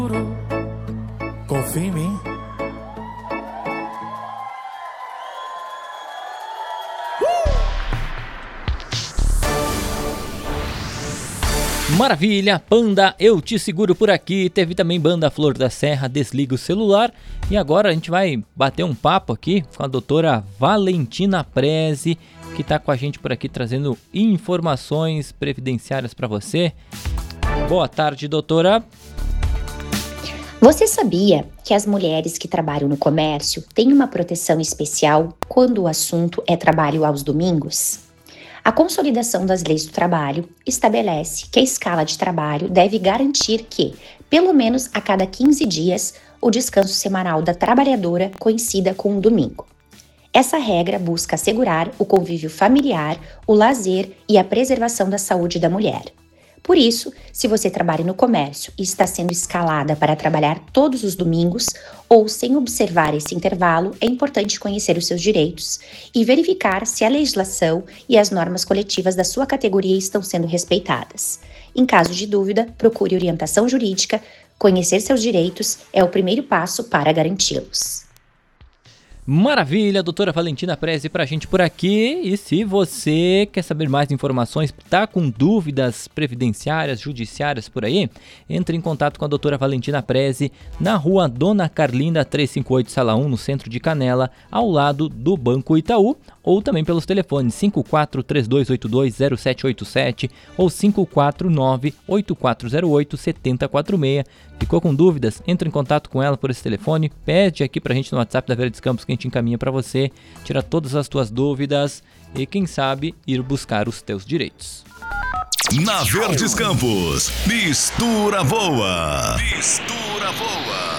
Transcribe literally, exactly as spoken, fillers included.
Confia em mim. Maravilha, Panda, eu te seguro por aqui. Teve também Banda Flor da Serra, Desliga o Celular. E agora a gente vai bater um papo aqui com a doutora Valentina Prezi, que está com a gente por aqui trazendo informações previdenciárias para você. Boa tarde, doutora. Você sabia que as mulheres que trabalham no comércio têm uma proteção especial quando o assunto é trabalho aos domingos? A Consolidação das Leis do Trabalho estabelece que a escala de trabalho deve garantir que, pelo menos a cada quinze dias, o descanso semanal da trabalhadora coincida com um domingo. Essa regra busca assegurar o convívio familiar, o lazer e a preservação da saúde da mulher. Por isso, se você trabalha no comércio e está sendo escalada para trabalhar todos os domingos ou sem observar esse intervalo, é importante conhecer os seus direitos e verificar se a legislação e as normas coletivas da sua categoria estão sendo respeitadas. Em caso de dúvida, procure orientação jurídica. Conhecer seus direitos é o primeiro passo para garanti-los. Maravilha, doutora Valentina Prezi pra gente por aqui. E se você quer saber mais informações, tá com dúvidas previdenciárias, judiciárias por aí, entre em contato com a doutora Valentina Prezi na rua Dona Carlinda trezentos e cinquenta e oito, sala um, no centro de Canela, ao lado do Banco Itaú, ou também pelos telefones cinco quatro três dois oito dois zero sete oito sete ou cinco quatro nove oito quatro zero oito sete zero quatro seis. Ficou com dúvidas? Entra em contato com ela por esse telefone, pede aqui pra gente no WhatsApp da Verdes Campos que a gente encaminha pra você, tira todas as tuas dúvidas e quem sabe ir buscar os teus direitos. Na Verdes Campos, mistura boa. Mistura boa.